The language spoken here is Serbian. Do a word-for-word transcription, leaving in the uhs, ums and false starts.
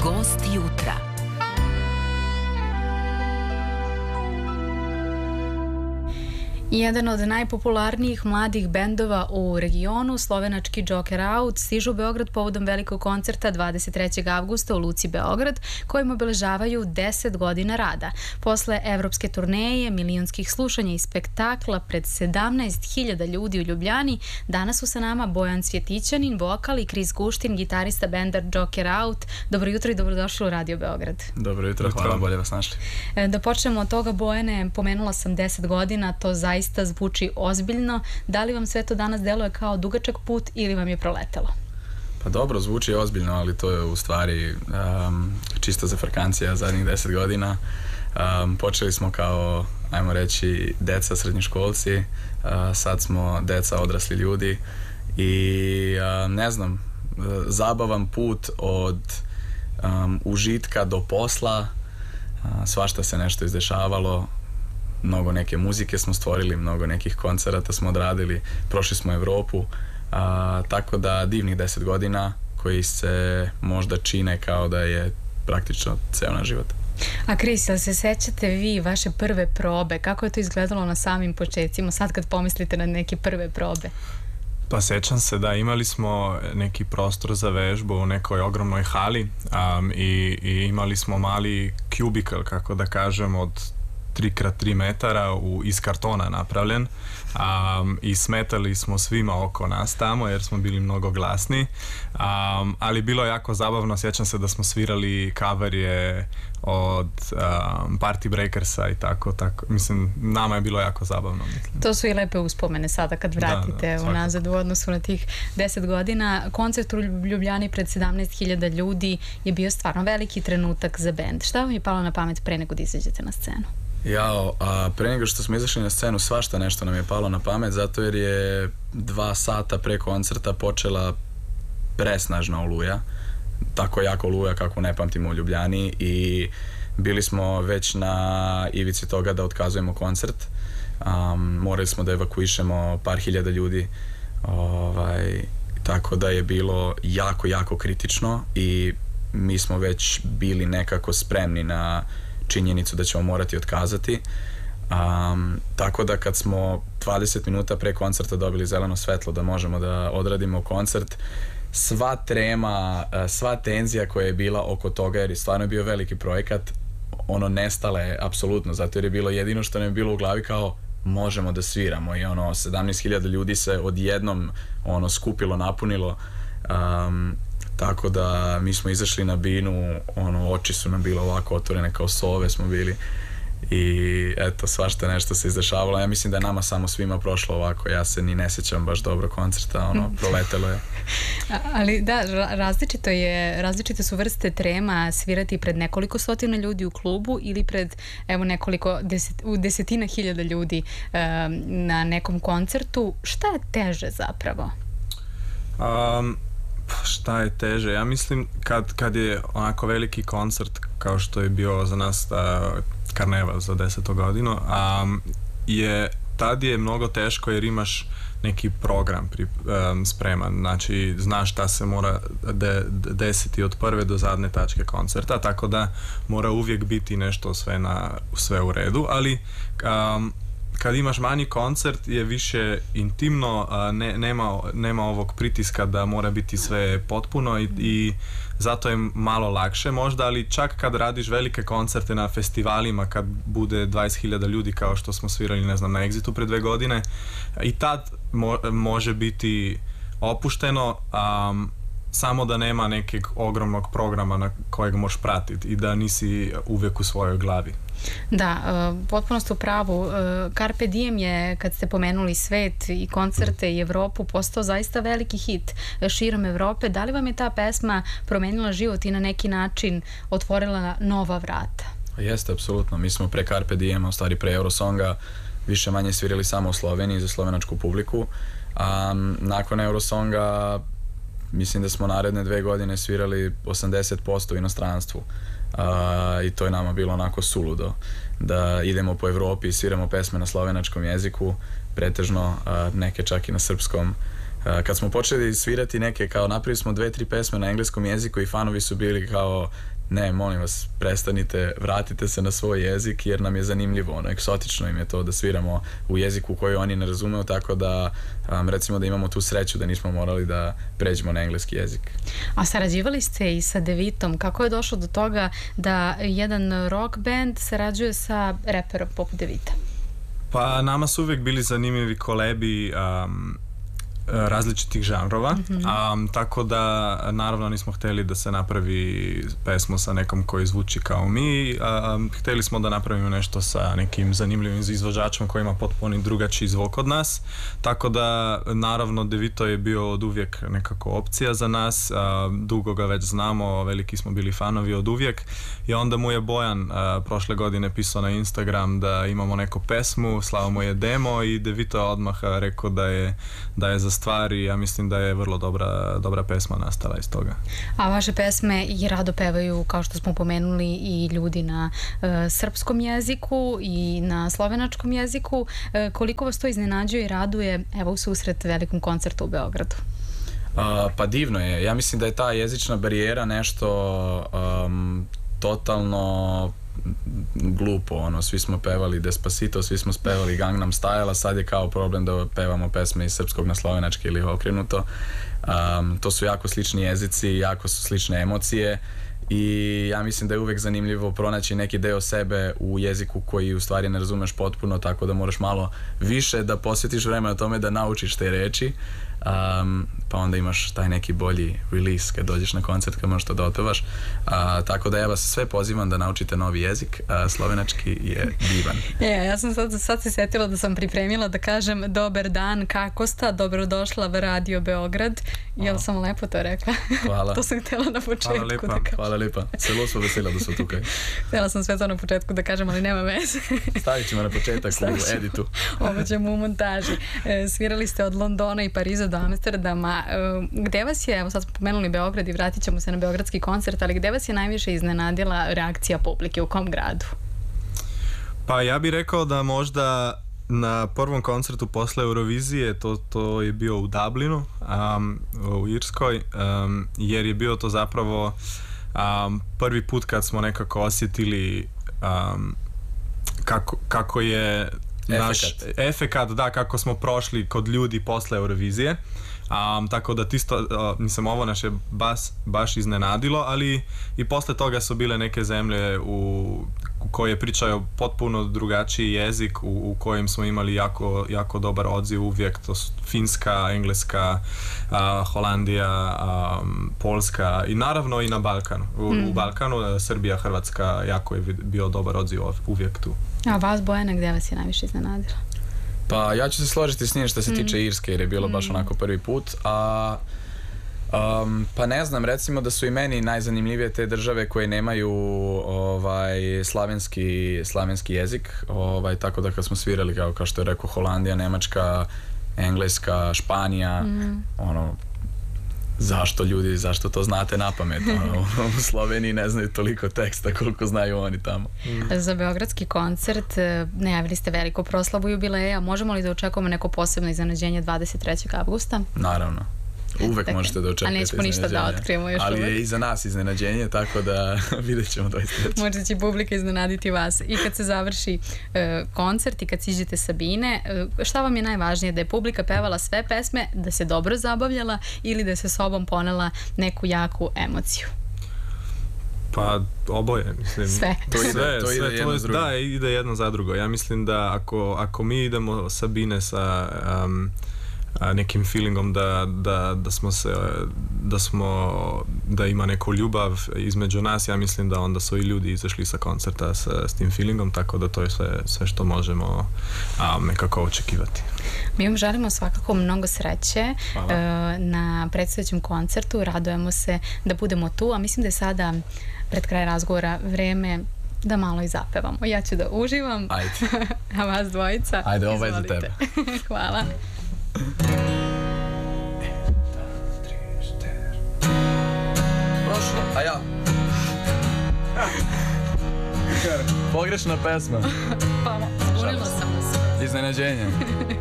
Gost jutra. Jedan od najpopularnijih mladih bendova u regionu, slovenački Joker Out, stižu u Beograd povodom velikog koncerta dvadeset trećeg avgusta u Luci Beograd, kojim obeležavaju deset godina rada. Posle evropske turneje, milionskih slušanja i spektakla pred sedamnaest hiljada ljudi u Ljubljani, danas su sa nama Bojan Cvjetićanin, vokal, i Kris Guštin, gitarista benda Joker Out. Dobro jutro i dobrodošli u Radio Beograd. Dobro jutro, hvala, bolje vas našli. Da počnemo od toga, Bojane, pomenula sam deset godina, to zaista Zaista zvuči ozbiljno. Da li vam sve to danas deluje kao dugačak put ili vam je proletelo? Pa dobro, zvuči ozbiljno, ali to je u stvari um, čista zafrkancija zadnjih deset godina. Um, počeli smo kao, ajmo reći, deca srednjoškolci, uh, sad smo deca odrasli ljudi i uh, ne znam, uh, zabavan put od um, užitka do posla, uh, svašta se nešto izdešavalo. Mnogo neke muzike smo stvorili, mnogo nekih koncerata smo odradili, prošli smo Evropu, a, tako da divnih deset godina koji se možda čine kao da je praktično ceo naš život. A Kris, jel se sećate vi vaše prve probe? Kako je to izgledalo na samim početcima, sad kad pomislite na neke prve probe? Pa sećam se da imali smo neki prostor za vežbu u nekoj ogromnoj hali um, i, i imali smo mali cubicle, kako da kažem, od tri krat tri metara u, iz kartona napravljen um, i smetali smo svima oko nas tamo jer smo bili mnogo glasni, um, ali bilo je jako zabavno. Sjećam se da smo svirali coverje od um, Party Breakersa i tako, tako. Mislim, nama je bilo jako zabavno. Mislim. To su i lepe uspomene sada kad vratite da, da, unazad u odnosu na tih deset godina. Koncert u Ljubljani pred sedamnaest hiljada ljudi je bio stvarno veliki trenutak za bend. Šta vam je palo na pamet pre nego da izađete na scenu? Jao, a pre nego što smo izašli na scenu, svašta nešto nam je palo na pamet, zato jer je dva sata pre koncerta počela presnažna oluja, tako jako oluja kako ne pamtimo u Ljubljani, i bili smo već na ivici toga da otkazujemo koncert. Um, morali smo da evakuišemo par hiljada ljudi, ovaj, tako da je bilo jako, jako kritično i mi smo već bili nekako spremni na činjenicu da ćemo morati otkazati. Um, tako da kad smo dvadeset minuta pre koncerta dobili zeleno svetlo da možemo da odradimo koncert, sva trema, sva tenzija koja je bila oko toga, jer je stvarno bio veliki projekat, ono nestala je apsolutno, zato jer je bilo jedino što nam je bilo u glavi kao možemo da sviramo, i ono sedamnaest hiljada ljudi se odjednom ono skupilo, napunilo. Um, Tako da mi smo izašli na binu, ono, oči su nam bile ovako otvorene kao sove smo bili, i eto, svašta nešto se izdešavalo. Ja mislim da je nama samo svima prošlo ovako, ja se ni ne sjećam baš dobro koncerta, ono, proletelo je. Ali da, različito je, različite su vrste trema svirati pred nekoliko stotina ljudi u klubu ili pred, evo, nekoliko deset, u desetina hiljada ljudi um, na nekom koncertu. Šta je teže zapravo? Um, Šta je teže? Ja mislim kad, kad je onako veliki koncert kao što je bio za nas uh, Karneval za desetu godinu, um, je, tad je mnogo teško jer imaš neki program pri, um, spreman, znači znaš šta se mora de, desiti od prve do zadnje tačke koncerta, tako da mora uvijek biti nešto sve, na, sve u redu, ali um, kad imaš manji koncert je više intimno, ne, nema, nema ovog pritiska da mora biti sve potpuno, i, i zato je malo lakše možda, ali čak kad radiš velike koncerte na festivalima, kad bude dvadeset hiljada ljudi kao što smo svirali, ne znam, na Exitu pre dve godine, i tad mo, može biti opušteno, um, samo da nema nekog ogromnog programa na kojeg možeš pratiti i da nisi uvijek u svojoj glavi. Da, uh, potpuno ste u pravu. Uh, Carpe Diem je, kad ste pomenuli svet i koncerte i Evropu, postao zaista veliki hit širom Evrope. Da li vam je ta pesma promenila život i na neki način otvorila nova vrata? Jeste, apsolutno. Mi smo pre Carpe Diema, u stvari pre Eurosonga, više manje svirali samo u Sloveniji za slovenačku publiku. A nakon Eurosonga mislim da smo naredne dve godine svirali osamdeset posto u inostranstvu. Uh, i to je nama bilo onako suludo da idemo po Evropi i sviramo pesme na slovenačkom jeziku, pretežno uh, neke čak i na srpskom, kad smo počeli svirati neke, kao napravili smo dve, tri pesme na engleskom jeziku i fanovi su bili kao ne, molim vas, prestanite, vratite se na svoj jezik jer nam je zanimljivo, ono, egzotično im je to da sviramo u jeziku koji oni ne razumeju, tako da um, recimo da imamo tu sreću da nismo morali da pređemo na engleski jezik. A sarađivali ste i sa Devitom, kako je došlo do toga da jedan rock band sarađuje sa reperom poput Devita? Pa nama su uvijek bili zanimljivi kolebi um, različitih žanrova, mm-hmm. um, tako da naravno nismo htjeli da se napravi pesmu sa nekom koji zvuči kao mi, um, htjeli smo da napravimo nešto sa nekim zanimljivim izvođačom koji ima potpuno drugačiji zvuk od nas, tako da naravno Devito je bio od uvijek nekako opcija za nas, uh, dugo ga već znamo, veliki smo bili fanovi od uvijek i onda mu je Bojan uh, prošle godine pisao na Instagram da imamo neku pesmu, slao mu je demo i Devito je odmah rekao da je, da je za stvari, ja mislim da je vrlo dobra, dobra pesma nastala iz toga. A vaše pesme i rado pevaju, kao što smo pomenuli, i ljudi na uh, srpskom jeziku i na slovenačkom jeziku. Uh, koliko vas to iznenađuje i raduje, evo, u susret velikom koncertu u Beogradu? Uh, pa divno je. Ja mislim da je ta jezična barijera nešto um, totalno glupo, ono, svi smo pevali Despacito, svi smo pevali Gangnam Style, a sad je kao problem da pevamo pesme iz srpskog na slovenački ili okrenuto. Um, to su jako slični jezici, jako su slične emocije i ja mislim da je uvek zanimljivo pronaći neki deo sebe u jeziku koji u stvari ne razumeš potpuno, tako da moraš malo više da posvetiš vremena tome da naučiš te reči. Um, pa onda imaš taj neki bolji release kad dođeš na koncert, kad možeš to da opevaš. Uh, tako da ja vas sve pozivam da naučite novi jezik. Uh, slovenački je divan. Ja, ja sam sad, sad se sjetila da sam pripremila da kažem dobar dan, kako sta, dobrodošla v Radio Beograd. Jel sam lepo to rekla? Hvala. To sam htjela na početku Hvala lijepa. da kažem. Hvala lijepa. Celo smo vesela da su tukaj. Htjela sam sve to na početku da kažem, ali nema veze. Stavit ćemo na početak u editu. Ovo ćemo u montaži. E, svirali ste od Londona i Pariza do Amsterdama. E, gde vas je, evo sad smo pomenuli Beograd i vratit ćemo se na beogradski koncert, ali gde vas je najviše iznenadila reakcija publike, u kom gradu? Pa ja bih rekao da možda na prvom koncertu posle Eurovizije, to, to je bio u Dublinu, um, u Irskoj, um, jer je bio to zapravo um, prvi put kad smo nekako osjetili um, kako, kako je naš efekat. efekat, da, kako smo prošli kod ljudi posle Eurovizije. Um, tako da tisto, uh, mislim, ovo nas je baš, baš iznenadilo, ali i posle toga su bile neke zemlje u, u koje pričaju potpuno drugačiji jezik, u, u kojem smo imali jako, jako dobar odziv uvijek. To su Finska, Engleska, uh, Holandija, um, Poljska i naravno i na Balkanu. U, mm. u Balkanu, uh, Srbija, Hrvatska, jako je bio dobar odziv uvijek tu. A vas, Bojana, gde vas je najviše iznenadila? Pa ja ću se složiti s njim što se tiče Irske, jer je bilo baš onako prvi put, a um, pa ne znam, recimo da su i meni najzanimljivije te države koje nemaju ovaj slavenski slavenski jezik, ovaj tako da kad smo svirali, kao kao što je rekao, Holandija, Nemačka, Engleska, Španija, mm. ono, zašto ljudi, zašto to znate na pamet? Ono, u Sloveniji ne znaju toliko teksta koliko znaju oni tamo. Mm. Za beogradski koncert najavili ste veliku proslavu jubileja. Možemo li da očekujemo neko posebno iznenađenje dvadeset trećeg avgusta? Naravno. Uvek dakle, možete da očekujete iznenađenje. A nećemo ništa da otkrijemo još ali uvek. Je i za nas iznenađenje, tako da vidjet ćemo dvadeset trećeg Možda će publika iznenaditi vas. I kad se završi uh, koncert i kad siđete sa bine, uh, šta vam je najvažnije? Da je publika pevala sve pesme, da se dobro zabavljala ili da se sobom ponela neku jaku emociju? Pa oboje, mislim. Sve. To ide, sve, to ide sve, jedno to, za drugo. Da, ide jedno za drugo. Ja mislim da ako, ako mi idemo sa bine sa um, nekim feelingom da, da, da smo se da smo da ima neku ljubav između nas, ja mislim da onda su i ljudi izašli sa koncerta sa, s tim feelingom, tako da to je sve, sve što možemo um, nekako očekivati. Mi vam želimo svakako mnogo sreće Hvala. Na predstojećem koncertu, radujemo se da budemo tu, a mislim da je sada pred kraj razgovora vreme da malo i zapevamo. Ja ću da uživam. Ajde. A vas dvojica, ajde, ovo je za tebe. Hvala. Prošlo, a ja? Pogrešna pesma. Pa, zbunila sam vas. Iznenađenje.